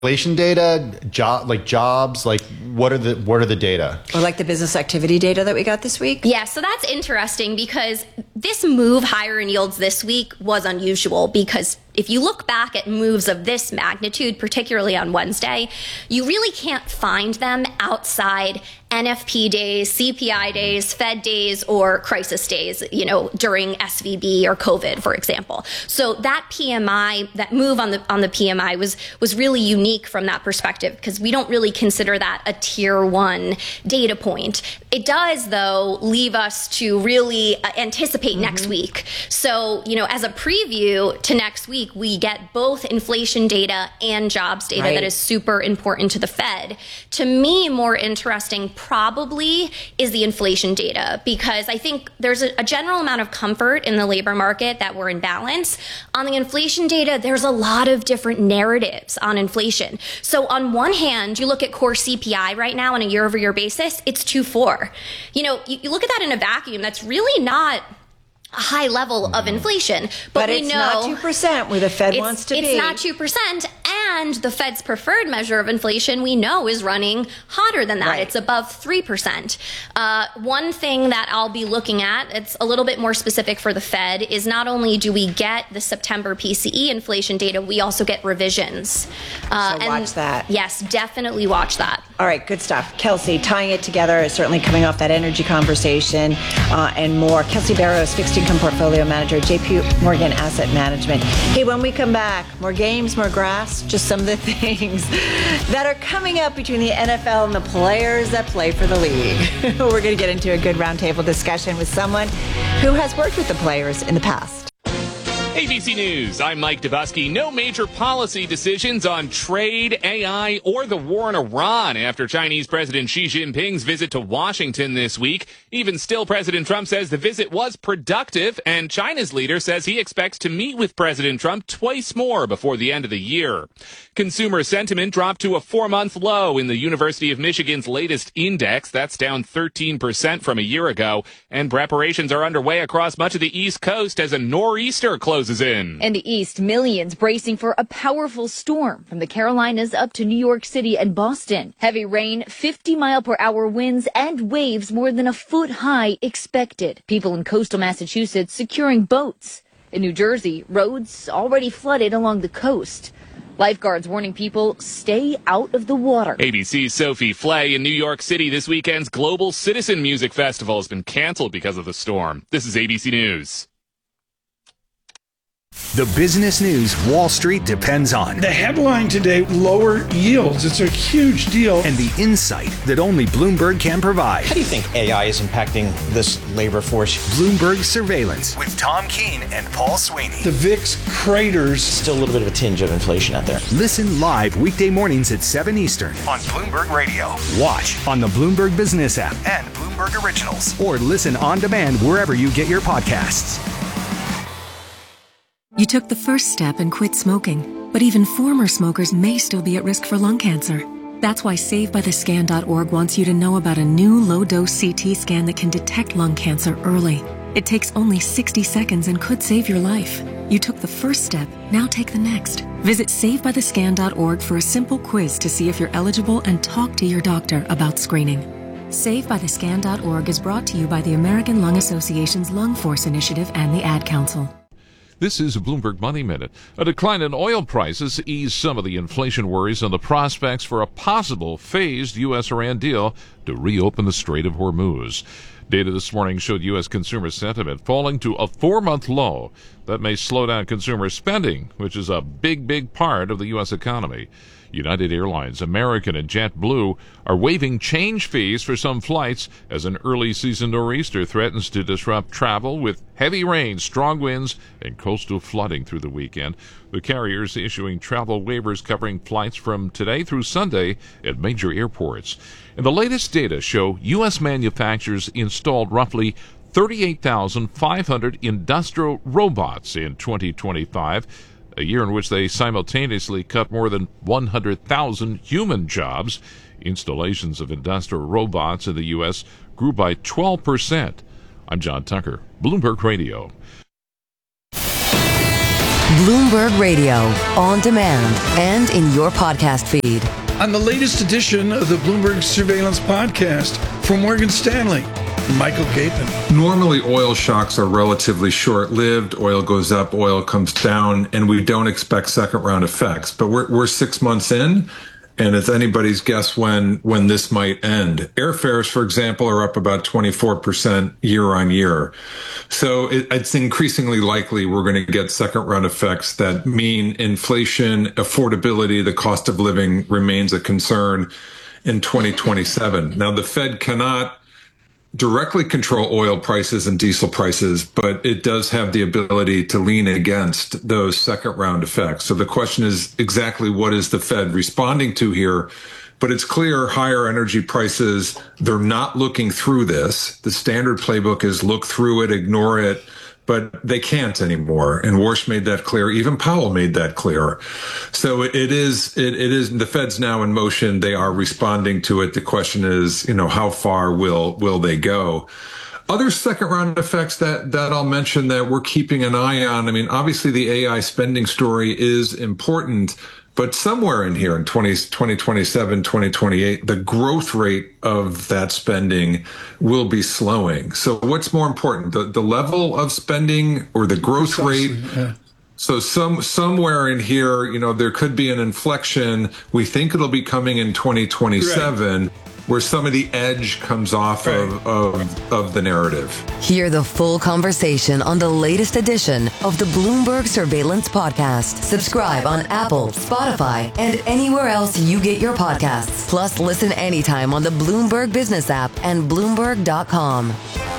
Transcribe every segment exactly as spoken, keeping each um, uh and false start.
Inflation data, job like jobs, like what are the what are the data? Or like the business activity data that we got this week? Yeah, so that's interesting because this move higher in yields this week was unusual because if you look back at moves of this magnitude, particularly on Wednesday, you really can't find them outside N F P days, C P I days, Fed days, or crisis days, you know, during S V B or COVID, for example. So that P M I, that move on the on the P M I was was really unique from that perspective because we don't really consider that a tier one data point. It does, though, leave us to really uh, anticipate mm-hmm. next week. So, you know, as a preview to next week, we get both inflation data and jobs data right. that is super important to the Fed. To me, more interesting probably is the inflation data because I think there's a, a general amount of comfort in the labor market that we're in balance. On the inflation data, there's a lot of different narratives on inflation. So on one hand, you look at core C P I right now on a year over year basis, it's two point four. You know, you, you look at that in a vacuum, that's really not a high level of inflation. But, but we it's know not two percent where the Fed it's, wants to it's be. It's not two percent. And the Fed's preferred measure of inflation, we know, is running hotter than that. Right. It's above three percent. Uh, one thing that I'll be looking at, it's a little bit more specific for the Fed, is not only do we get the September P C E inflation data, we also get revisions. Uh, so watch and that. Yes, definitely watch that. All right, good stuff. Kelsey, tying it together, certainly coming off that energy conversation uh, and more. Kelsey Barrows, Fixed Income Portfolio Manager, J P Morgan Asset Management. Hey, when we come back, more games, more grass, just some of the things that are coming up between the N F L and the players that play for the league. We're going to get into a good roundtable discussion with someone who has worked with the players in the past. A B C News, I'm Mike Dubusky. No major policy decisions on trade, A I, or the war in Iran after Chinese President Xi Jinping's visit to Washington this week. Even still, President Trump says the visit was productive, and China's leader says he expects to meet with President Trump twice more before the end of the year. Consumer sentiment dropped to a four-month low in the University of Michigan's latest index. That's down thirteen percent from a year ago, and preparations are underway across much of the East Coast as a nor'easter closes in. In the East, millions bracing for a powerful storm from the Carolinas up to New York City and Boston. Heavy rain, fifty mile per hour winds, and waves more than a foot high expected. People in coastal Massachusetts securing boats. In New Jersey, roads already flooded along the coast. Lifeguards warning people stay out of the water. A B C's Sophie Flay in New York City. This weekend's Global Citizen Music Festival has been canceled because of the storm. This is A B C News. The business news Wall Street depends on. The headline today, lower yields. It's a huge deal. And the insight that only Bloomberg can provide. How do you think A I is impacting this labor force? Bloomberg Surveillance with Tom Keene and Paul Sweeney. The V I X craters. Still a little bit of a tinge of inflation out there. Listen live weekday mornings at seven Eastern on Bloomberg Radio. Watch on the Bloomberg Business app and Bloomberg Originals. Or listen on demand wherever you get your podcasts. You took the first step and quit smoking, but even former smokers may still be at risk for lung cancer. That's why Save By The Scan dot org wants you to know about a new low-dose C T scan that can detect lung cancer early. It takes only sixty seconds and could save your life. You took the first step, now take the next. Visit Save By The Scan dot org for a simple quiz to see if you're eligible and talk to your doctor about screening. Save By The Scan dot org is brought to you by the American Lung Association's Lung Force Initiative and the Ad Council. This is a Bloomberg Money Minute. A decline in oil prices eased some of the inflation worries and the prospects for a possible phased U S Iran deal to reopen the Strait of Hormuz. Data this morning showed U S consumer sentiment falling to a four-month low. That may slow down consumer spending, which is a big, big part of the U S economy. United Airlines, American, and JetBlue are waiving change fees for some flights as an early season nor'easter threatens to disrupt travel with heavy rain, strong winds, and coastal flooding through the weekend. The carriers issuing travel waivers covering flights from today through Sunday at major airports. And the latest data show U S manufacturers installed roughly thirty-eight thousand five hundred industrial robots in twenty twenty-five, a year in which they simultaneously cut more than one hundred thousand human jobs. Installations of industrial robots in the U S grew by twelve percent. I'm John Tucker, Bloomberg Radio. Bloomberg Radio, on demand and in your podcast feed. On the latest edition of the Bloomberg Surveillance Podcast from Morgan Stanley, Michael Gapin. Normally, oil shocks are relatively short-lived. Oil goes up, oil comes down, and we don't expect second-round effects. But we're we're six months in, and it's anybody's guess when when this might end. Airfares, for example, are up about twenty-four percent year on year. So it, it's increasingly likely we're going to get second-round effects that mean inflation, affordability, the cost of living remains a concern in twenty twenty-seven. Now, the Fed cannot directly control oil prices and diesel prices, but it does have the ability to lean against those second round effects. So the question is exactly what is the Fed responding to here? But it's clear higher energy prices, they're not looking through this. The standard playbook is look through it, ignore it, but they can't anymore. And Warsh made that clear. Even Powell made that clear. So it is, it, it is, the Fed's now in motion. They are responding to it. The question is, you know, how far will, will they go? Other second round effects that, that I'll mention that we're keeping an eye on. I mean, obviously the A I spending story is important, but somewhere in here in twenty twenty-seven, twenty twenty-eight, the growth rate of that spending will be slowing. So what's more important, the, the level of spending or the growth rate? Yeah. So some somewhere in here, you know, there could be an inflection. We think it'll be coming in twenty twenty-seven. Right. Where some of the edge comes off right. of, of, of the narrative. Hear the full conversation on the latest edition of the Bloomberg Surveillance Podcast. Subscribe on Apple, Spotify, and anywhere else you get your podcasts. Plus, listen anytime on the Bloomberg Business app and Bloomberg dot com.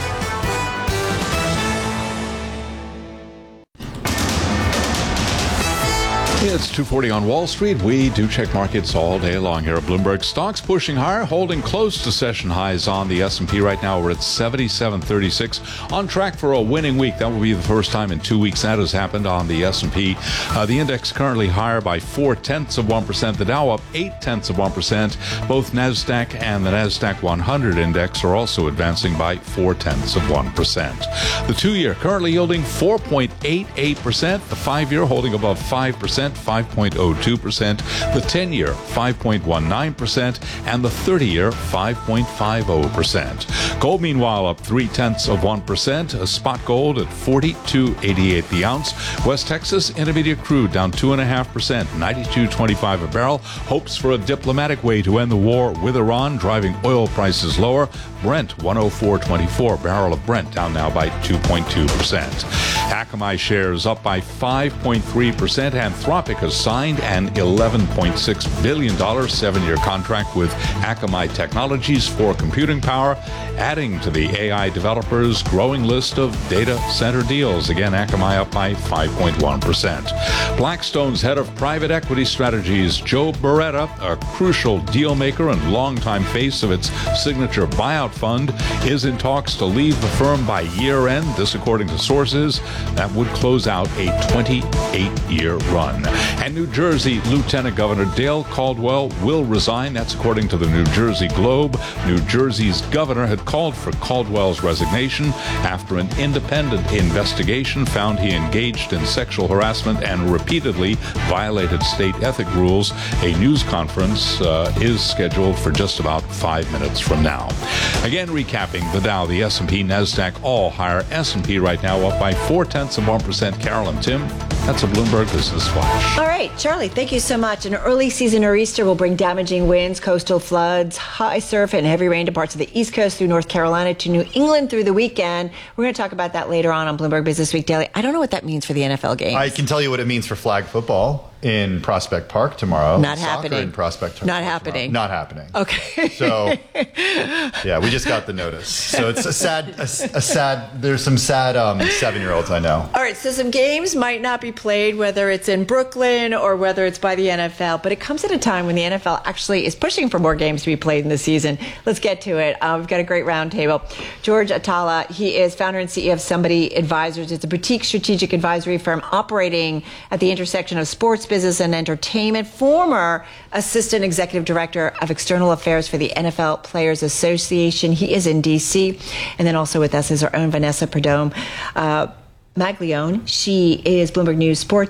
It's two forty on Wall Street. We do check markets all day long here at Bloomberg. Stocks pushing higher, holding close to session highs on the S and P right now. We're at seventy-seven thirty-six, on track for a winning week. That will be the first time in two weeks that has happened on the S and P. Uh, the index currently higher by four-tenths of one percent. The Dow up eight-tenths of one percent. Both NASDAQ and the NASDAQ one hundred index are also advancing by four-tenths of one percent. The two-year currently yielding four point eight eight percent. The five-year holding above five percent. five point oh two percent, the ten-year five point one nine percent, and the thirty-year five point five oh percent. Gold, meanwhile, up three-tenths of one percent. A spot gold at forty-two eighty-eight the ounce. West Texas Intermediate crude down two point five percent, ninety-two twenty-five a barrel. Hopes for a diplomatic way to end the war with Iran, driving oil prices lower. Brent one oh four twenty-four, barrel of Brent down now by two point two percent. Akamai shares up by five point three percent. Anthropic has signed an eleven point six billion dollars seven-year contract with Akamai Technologies for computing power, adding to the A I developers' growing list of data center deals. Again, Akamai up by five point one percent. Blackstone's head of private equity strategies, Joe Beretta, a crucial deal maker and longtime face of its signature buyout fund, is in talks to leave the firm by year-end. This, according to sources, that would close out a twenty-eight year run. And New Jersey Lieutenant Governor Dale Caldwell will resign. That's according to the New Jersey Globe. New Jersey's governor had called for Caldwell's resignation after an independent investigation found he engaged in sexual harassment and repeatedly violated state ethic rules. A news conference uh, is scheduled for just about five minutes from now. Again, recapping the Dow, the S and P, NASDAQ, all higher. S and P right now up by four-tenths of one percent. Carol and Tim, that's a Bloomberg Business Flash. All right, Charlie, thank you so much. An early season nor'easter will bring damaging winds, coastal floods, high surf, and heavy rain to parts of the East Coast through North Carolina to New England through the weekend. We're going to talk about that later on on Bloomberg Business Week Daily. I don't know what that means for the N F L games. I can tell you what it means for flag football in Prospect Park tomorrow. Not Soccer happening. in Prospect Park. Not happening. Tomorrow. Not happening. Okay. So, yeah, we just got the notice. So it's a sad, a, a sad. There's some sad um, seven-year-olds I know. All right, so some games might not be played, whether it's in Brooklyn or whether it's by the N F L, but it comes at a time when the N F L actually is pushing for more games to be played in the season. Let's get to it. Uh, we've got a great roundtable. George Atala, he is founder and C E O of Somebody Advisors. It's a boutique strategic advisory firm operating at the intersection of sports, business, and entertainment. Former assistant executive director of external affairs for the N F L Players Association. He is in D C. And then also with us is our own Vanessa Perdome uh, Maglione. She is Bloomberg News sports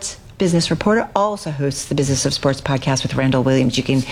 business reporter, also hosts the Business of Sports podcast with Randall Williams. You can